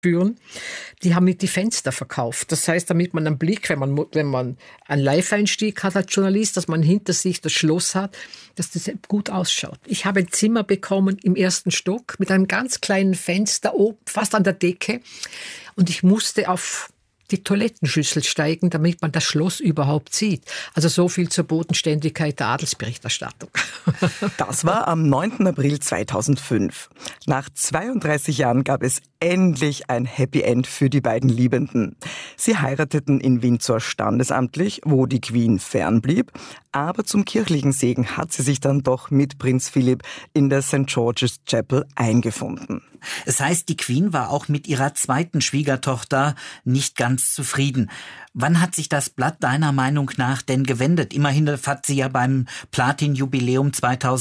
führen. Die haben mit die Fenster verkauft. Das heißt, damit man einen Blick, wenn man einen Live-Einstieg hat als Journalist, dass man hinter sich das Schloss hat, dass das gut ausschaut. Ich habe ein Zimmer bekommen im ersten Stock mit einem ganz kleinen Fenster oben, fast an der Decke. Und ich musste auf die Toilettenschüssel steigen, damit man das Schloss überhaupt sieht. Also so viel zur Bodenständigkeit der Adelsberichterstattung. Das war am 9. April 2005. Nach 32 Jahren gab es endlich ein Happy End für die beiden Liebenden. Sie heirateten in Windsor standesamtlich, wo die Queen fernblieb. Aber zum kirchlichen Segen hat sie sich dann doch mit Prinz Philipp in der St. George's Chapel eingefunden. Es heißt, die Queen war auch mit ihrer zweiten Schwiegertochter nicht ganz zufrieden. Wann hat sich das Blatt deiner Meinung nach denn gewendet? Immerhin hat sie ja beim Platin-Jubiläum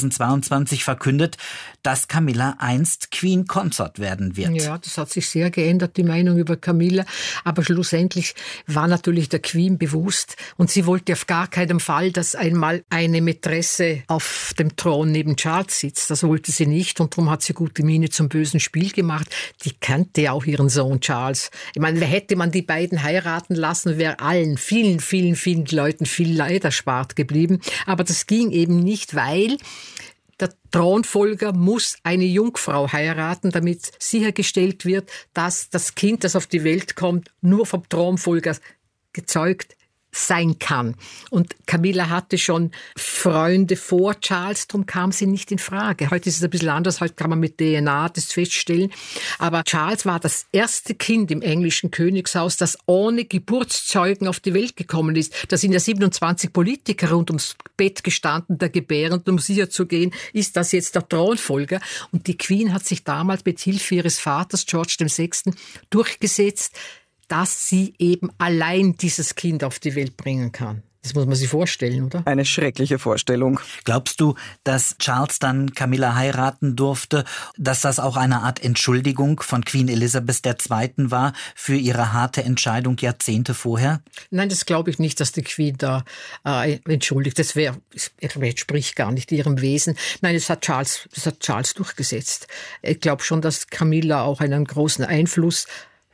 2022 verkündet, dass Camilla einst Queen Consort werden wird. Ja, das hat sich sehr geändert, die Meinung über Camilla. Aber schlussendlich war natürlich der Queen bewusst und sie wollte auf gar keinen Fall, dass einmal eine Mätresse auf dem Thron neben Charles sitzt. Das wollte sie nicht und darum hat sie gute Miene zum bösen Spiel gemacht. Die kannte ja auch ihren Sohn Charles. Ich meine, hätte man die beiden heiraten lassen, wäre allen, vielen Leuten viel Leid erspart geblieben. Aber das ging eben nicht, weil der Thronfolger muss eine Jungfrau heiraten, damit sichergestellt wird, dass das Kind, das auf die Welt kommt, nur vom Thronfolger gezeugt sein kann. Und Camilla hatte schon Freunde vor Charles, darum kam sie nicht in Frage. Heute ist es ein bisschen anders, heute kann man mit DNA das feststellen. Aber Charles war das erste Kind im englischen Königshaus, das ohne Geburtszeugen auf die Welt gekommen ist. Da sind ja 27 Politiker rund ums Bett gestanden, der Gebärenden, um sicherzugehen, ist das jetzt der Thronfolger? Und die Queen hat sich damals mit Hilfe ihres Vaters, George VI., durchgesetzt, dass sie eben allein dieses Kind auf die Welt bringen kann. Das muss man sich vorstellen, oder? Eine schreckliche Vorstellung. Glaubst du, dass Charles dann Camilla heiraten durfte, dass das auch eine Art Entschuldigung von Queen Elizabeth II. War für ihre harte Entscheidung Jahrzehnte vorher? Nein, das glaube ich nicht, dass die Queen da entschuldigt. Das entspricht gar nicht ihrem Wesen. Nein, das hat Charles durchgesetzt. Ich glaube schon, dass Camilla auch einen großen Einfluss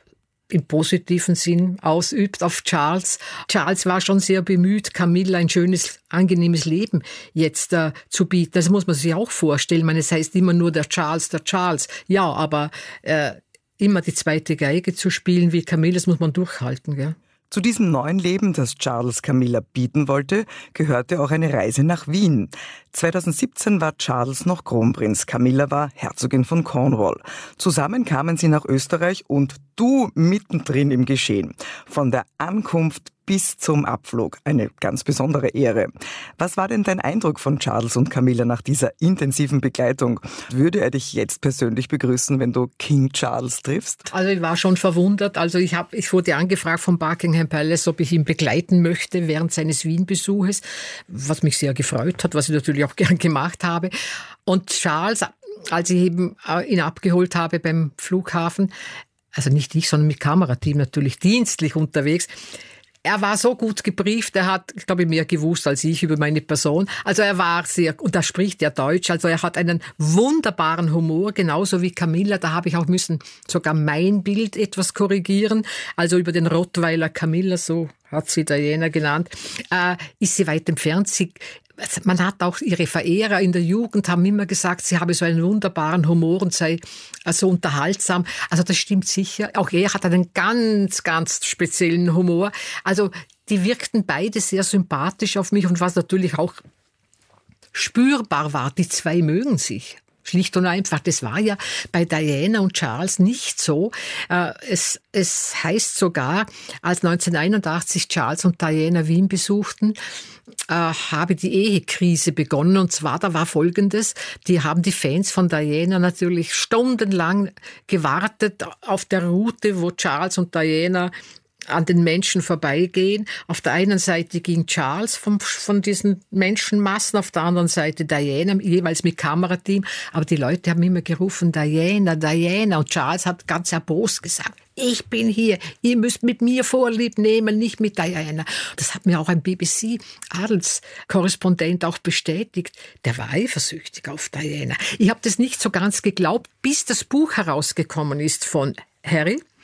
im positiven Sinn ausübt auf Charles. Charles war schon sehr bemüht, Camilla ein schönes, angenehmes Leben jetzt zu bieten. Das muss man sich auch vorstellen. Ich meine, es heißt immer nur der Charles. Ja, aber immer die zweite Geige zu spielen wie Camilla, das muss man durchhalten, gell? Zu diesem neuen Leben, das Charles Camilla bieten wollte, gehörte auch eine Reise nach Wien. 2017 war Charles noch Kronprinz, Camilla war Herzogin von Cornwall. Zusammen kamen sie nach Österreich und du mittendrin im Geschehen. Von der Ankunft bis zum Abflug. Eine ganz besondere Ehre. Was war denn dein Eindruck von Charles und Camilla nach dieser intensiven Begleitung? Würde er dich jetzt persönlich begrüßen, wenn du King Charles triffst? Also ich war schon verwundert. Also ich wurde angefragt vom Buckingham Palace, ob ich ihn begleiten möchte während seines Wien-Besuches, was mich sehr gefreut hat, was ich natürlich auch gern gemacht habe. Und Charles, als ich eben ihn abgeholt habe beim Flughafen, also nicht ich, sondern mit Kamerateam natürlich dienstlich unterwegs, er war so gut gebrieft, er hat, ich glaube, mehr gewusst als ich über meine Person. Also er war und da spricht er Deutsch, also er hat einen wunderbaren Humor, genauso wie Camilla. Da habe ich auch müssen sogar mein Bild etwas korrigieren. Also über den Rottweiler Camilla, so hat sie Diana genannt, ist sie weit entfernt. Man hat auch ihre Verehrer in der Jugend haben immer gesagt, sie habe so einen wunderbaren Humor und sei so unterhaltsam. Also das stimmt sicher. Auch er hat einen ganz, ganz speziellen Humor. Also die wirkten beide sehr sympathisch auf mich und was natürlich auch spürbar war, die zwei mögen sich. Schlicht und einfach. Das war ja bei Diana und Charles nicht so. Es heißt sogar, als 1981 Charles und Diana Wien besuchten, habe die Ehekrise begonnen. Und zwar, da war Folgendes. Die haben die Fans von Diana natürlich stundenlang gewartet auf der Route, wo Charles und Diana an den Menschen vorbeigehen. Auf der einen Seite ging Charles von diesen Menschenmassen, auf der anderen Seite Diana, jeweils mit Kamerateam. Aber die Leute haben immer gerufen, Diana, Diana. Und Charles hat ganz erbost gesagt, ich bin hier, ihr müsst mit mir Vorlieb nehmen, nicht mit Diana. Das hat mir auch ein BBC-Adelskorrespondent auch bestätigt. Der war eifersüchtig auf Diana. Ich habe das nicht so ganz geglaubt, bis das Buch herausgekommen ist von Harry.